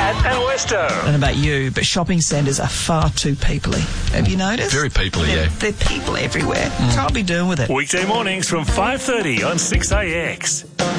Matt and Westo. I don't know about you, but shopping centres are far too peoply. Have you noticed? Very peoply, yeah. They're people everywhere. Can't be doing with it. Weekday mornings from 5:30 on 6AX.